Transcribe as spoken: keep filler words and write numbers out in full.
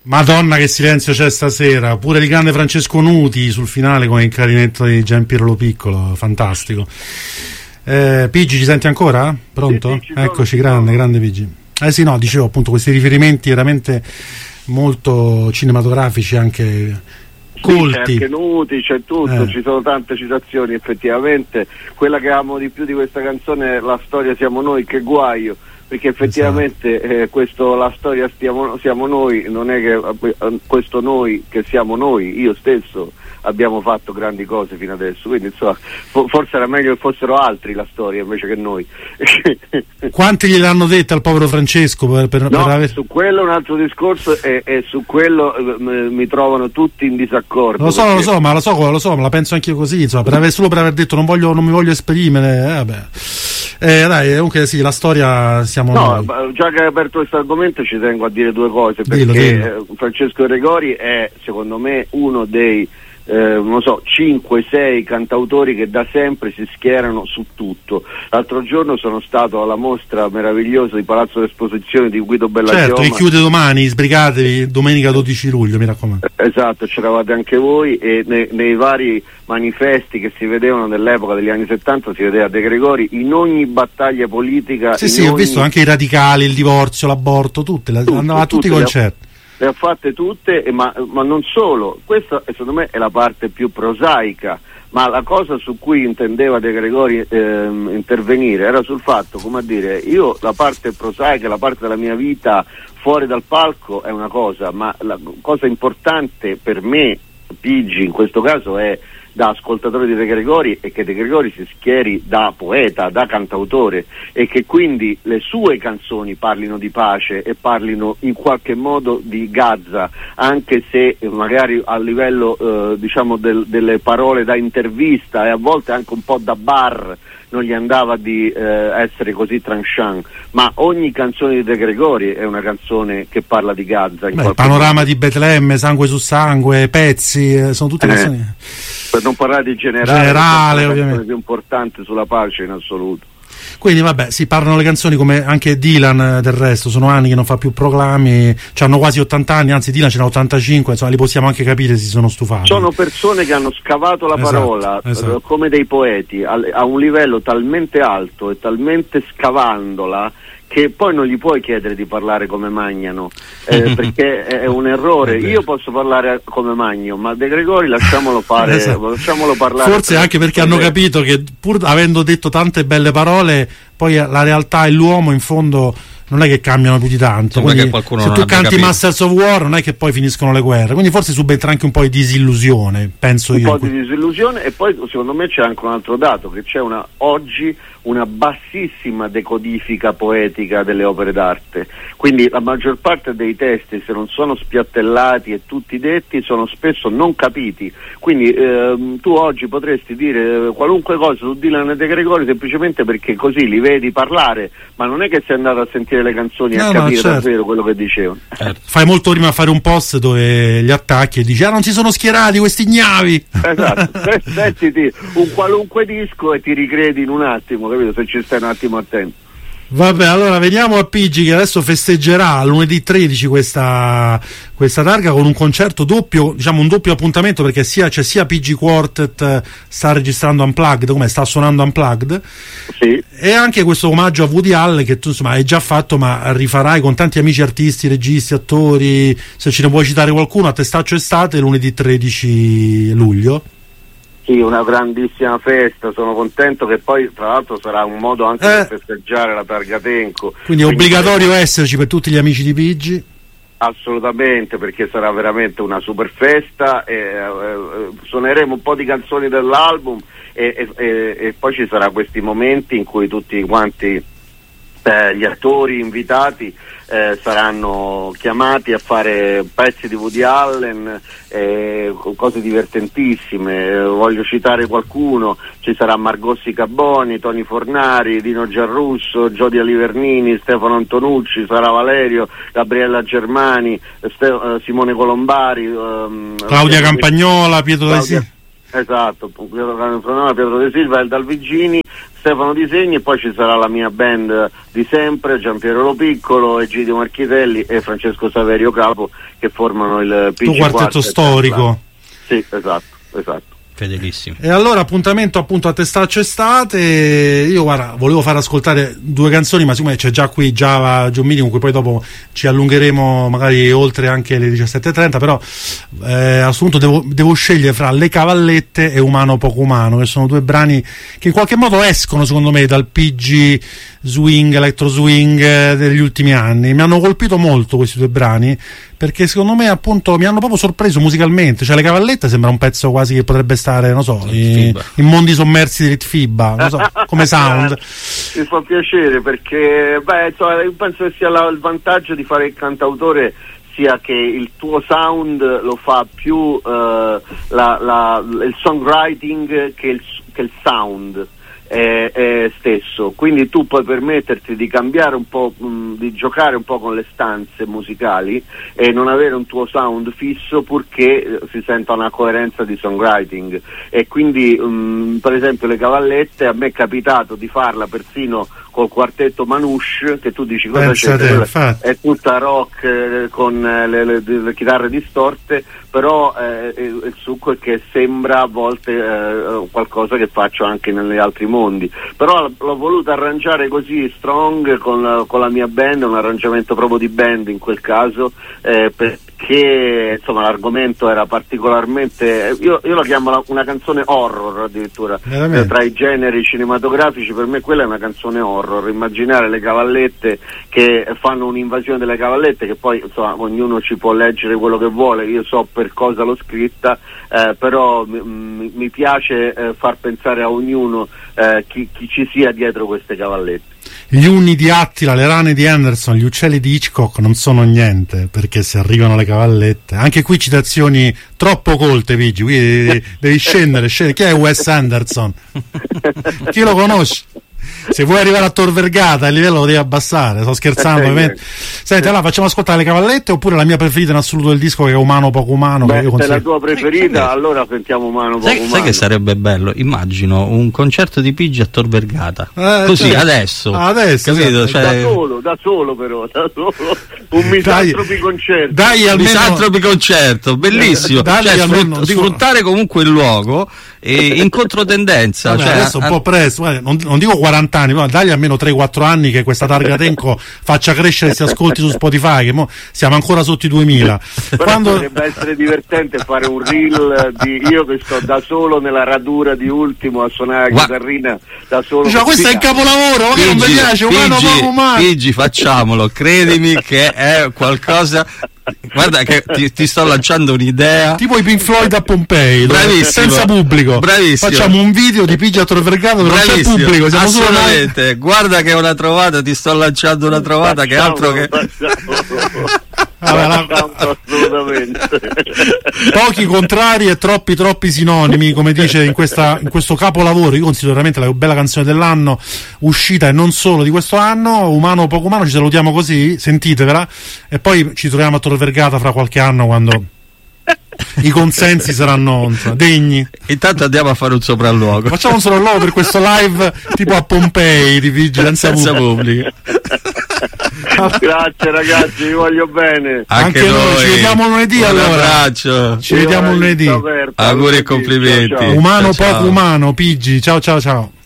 Madonna che silenzio c'è stasera, pure il grande Francesco Nuti sul finale con il clarinetto di Giampiero Lo Piccolo, fantastico. eh, Pigi, ci senti ancora? Pronto? Sì, sì, Eccoci, grande, grande Pigi. Eh sì, no, dicevo appunto questi riferimenti veramente molto cinematografici, anche colti. C'è anche Nuti, c'è tutto, eh. ci sono tante citazioni effettivamente. Quella che amo di più di questa canzone è La storia siamo noi, che guaio, perché effettivamente esatto. eh, questo La storia stiamo, siamo noi, non è che eh, questo noi che siamo noi, io stesso abbiamo fatto grandi cose fino adesso, quindi insomma fo- forse era meglio che fossero altri la storia invece che noi. Quanti gliel'hanno detta al povero Francesco per, per, no, per aver... su quello un altro discorso e, e su quello eh, mi trovano tutti in disaccordo. Lo so, perché... lo so, ma lo so, lo so, ma la penso anch'io così, insomma, per aver, solo per aver detto non voglio, non mi voglio esprimere, eh, vabbè. Eh, dai, comunque sì, la storia siamo no, noi. Già che hai aperto questo argomento ci tengo a dire due cose, perché dillo, dillo. Francesco Gregori è secondo me uno dei Eh, non so, cinque sei cantautori che da sempre si schierano su tutto. L'altro giorno sono stato alla mostra meravigliosa di Palazzo d'Esposizione di Guido Bellachioma. Certo, che chiude domani, sbrigatevi, domenica dodici luglio, mi raccomando. Esatto, c'eravate anche voi e nei, nei vari manifesti che si vedevano nell'epoca degli anni settanta si vedeva De Gregori in ogni battaglia politica. Sì, sì, ogni... ho visto anche i radicali, il divorzio, l'aborto, tutte, le, tutto, andava a tutti i concerti. Le ha fatte tutte, ma, ma non solo, questa secondo me è la parte più prosaica, ma la cosa su cui intendeva De Gregori ehm, intervenire era sul fatto, come a dire, io la parte prosaica, la parte della mia vita fuori dal palco è una cosa, ma la cosa importante per me, Pigi in questo caso, è da ascoltatore di De Gregori e che De Gregori si schieri da poeta, da cantautore e che quindi le sue canzoni parlino di pace e parlino in qualche modo di Gaza, anche se magari a livello eh, diciamo del, delle parole da intervista e a volte anche un po' da bar non gli andava di eh, essere così tranchant, ma ogni canzone di De Gregori è una canzone che parla di Gaza. In Beh, il panorama modo. Di Betlemme, Sangue su sangue, Pezzi, eh, sono tutte eh, canzoni. Per non parlare di Generale, Generale è la ovviamente. canzone più importante sulla pace in assoluto. Quindi vabbè, si parlano le canzoni come anche Dylan, del resto sono anni che non fa più proclami, hanno quasi ottanta anni, anzi Dylan ce n'ha ottantacinque, insomma li possiamo anche capire se si sono stufati. Sono persone che hanno scavato la esatto, parola esatto. come dei poeti a, a un livello talmente alto e talmente scavandola che poi non gli puoi chiedere di parlare come Magnano, eh, perché è un errore. Io posso parlare come Magno, ma De Gregori lasciamolo fare, esatto. lasciamolo parlare. Forse anche perché hanno capito che pur avendo detto tante belle parole, poi la realtà e l'uomo in fondo non è che cambiano più di tanto. Quindi, se tu canti capito. Masters of War non è che poi finiscono le guerre, quindi forse subentra anche un po' di disillusione, penso un io. Un po' di disillusione, e poi secondo me c'è anche un altro dato, che c'è una oggi una bassissima decodifica poetica delle opere d'arte, quindi la maggior parte dei testi, se non sono spiattellati e tutti detti, sono spesso non capiti, quindi ehm, tu oggi potresti dire qualunque cosa su Dylan e De Gregori semplicemente perché così li vedi parlare, ma non è che sei andato a sentire le canzoni e no, a capire no, certo. davvero quello che dicevano. Certo. Fai molto prima a fare un post dove gli attacchi e dici ah non si sono schierati questi ignavi. Esatto, mettiti un qualunque disco e ti ricredi in un attimo, capito? Se ci stai un attimo attento. Vabbè, allora veniamo a Pigi che adesso festeggerà lunedì tredici questa, questa targa con un concerto doppio, diciamo un doppio appuntamento, perché sia c'è sia Pigi Quartet, sta registrando Unplugged, come sta suonando Unplugged, sì. E anche questo omaggio a Woody Allen che tu insomma hai già fatto, ma rifarai con tanti amici artisti, registi, attori. Se ce ne vuoi citare qualcuno, a Testaccio Estate lunedì tredici luglio. Sì, una grandissima festa, sono contento che poi tra l'altro sarà un modo anche eh. per festeggiare la Targa Tenco. Quindi è obbligatorio Quindi, esserci per tutti gli amici di Pigi? Assolutamente, perché sarà veramente una super festa, e, eh, suoneremo un po' di canzoni dell'album e, e, e poi ci saranno questi momenti in cui tutti quanti eh, gli attori invitati Eh, saranno chiamati a fare pezzi di Woody Allen, eh, cose divertentissime. Eh, voglio citare qualcuno: ci sarà Margossi Caboni, Toni Fornari, Dino Giarrusso, Giodia Livernini, Stefano Antonucci, Sara Valerio, Gabriella Germani, Ste- eh, Simone Colombari, ehm, Claudia Campagnola, Pietro Claudia, Desi. esatto, Pietro De Silva, Elda Alvigini, Stefano Di Segni, e poi ci sarà la mia band di sempre, Giampiero Lo Piccolo, Egidio Marchitelli e Francesco Saverio Capo, che formano il P G quartetto storico. Sì, esatto, esatto. Fedelissimo. E allora appuntamento appunto a Testaccio Estate. Io guarda, volevo far ascoltare due canzoni, ma siccome c'è già qui Java Giommini, con cui poi dopo ci allungheremo magari oltre anche le diciassette e trenta, però eh, a questo punto devo, devo scegliere fra Le Cavallette e Umano Poco Umano, che sono due brani che in qualche modo escono secondo me dal P G swing, electro swing eh, degli ultimi anni. Mi hanno colpito molto questi due brani, perché secondo me appunto mi hanno proprio sorpreso musicalmente. Cioè Le Cavallette sembra un pezzo quasi che potrebbe stare, non so, in, in mondi sommersi di Litfiba, non so, come sound. Mi fa piacere, perché beh, insomma, io penso che sia la, il vantaggio di fare il cantautore sia che il tuo sound lo fa più eh, la, la, il songwriting che il, che il sound È, è stesso, quindi tu puoi permetterti di cambiare un po', mh, di giocare un po' con le stanze musicali e non avere un tuo sound fisso, purché eh, si senta una coerenza di songwriting. E quindi mh, per esempio Le Cavallette, a me è capitato di farla persino col quartetto Manouche, che tu dici cosa c'è, te, è tutta rock eh, con eh, le, le, le chitarre distorte, però eh, il, il succo è che sembra a volte eh, qualcosa che faccio anche negli altri mondi, però l'ho voluto arrangiare così strong con la, con la mia band, un arrangiamento proprio di band in quel caso, eh, perché insomma l'argomento era particolarmente, io, io la chiamo la, una canzone horror addirittura, eh, tra i generi cinematografici per me quella è una canzone horror. Immaginare le cavallette che fanno un'invasione delle cavallette, che poi insomma ognuno ci può leggere quello che vuole, io so per cosa l'ho scritta, eh, però mi, mi piace eh, far pensare a ognuno eh, chi, chi ci sia dietro queste cavallette. Gli unni di Attila, le rane di Anderson, gli uccelli di Hitchcock non sono niente, perché se arrivano le cavallette. Anche qui citazioni troppo colte, Pigi, qui devi, devi scendere, scendere. Chi è Wes Anderson? Chi lo conosce? Se vuoi arrivare a Tor Vergata il livello lo devi abbassare, sto scherzando ovviamente. Senti, allora facciamo ascoltare Le Cavallette, oppure la mia preferita in assoluto del disco, che è Umano Poco Umano. Beh, che io se è la tua preferita, allora sentiamo Umano Poco sai, Umano. Sai che sarebbe bello? Immagino un concerto di Pigi a Tor Vergata, eh, così cioè, adesso, adesso capito? sì. Cioè... da solo, da solo però, da solo. Un misantropi concerto. Dai, almeno... Misantropi concerto, bellissimo. Dai, cioè, almeno, sfrutt- dico... sfruttare comunque il luogo e in controtendenza. Vabbè, cioè, adesso un po' presto, guarda, non, non dico quaranta anni, ma dagli almeno tre quattro anni che questa targa Tenco faccia crescere questi ascolti su Spotify, che mo siamo ancora sotto i duemila. Però Quando... potrebbe essere divertente fare un reel di io che sto da solo nella radura di Ultimo a suonare la chitarrina da solo. Cioè, questo è il capolavoro, ma che non mi piace, umano poco umano. Pigi, facciamolo, credimi che è qualcosa. Guarda che ti, ti sto lanciando un'idea, tipo i Pink Floyd a Pompei, bravissimo, senza pubblico. Bravissimo. Facciamo un video di Pigi a Tor Vergata dove non c'è pubblico, siamo assolutamente solo noi. Guarda che è una trovata, ti sto lanciando una trovata, facciamo, che altro che allora, assolutamente. Pochi contrari e troppi troppi sinonimi, come dice in, questa, in questo capolavoro. Io considero veramente la più bella canzone dell'anno uscita, e non solo di questo anno. Umano Poco Umano, ci salutiamo così, sentitevela, e poi ci troviamo a Tor Vergata fra qualche anno, quando i consensi saranno insomma, degni. Intanto andiamo a fare un sopralluogo, facciamo un sopralluogo per questo live tipo a Pompei di vigilanza pubblica. Grazie ragazzi, vi voglio bene. Anche, Anche noi, noi, ci vediamo lunedì. Un allora abbraccio. Ci vediamo lunedì. Auguri e complimenti. Ciao, ciao. Umano ciao, Poco ciao. Umano, Pigi, ciao ciao ciao.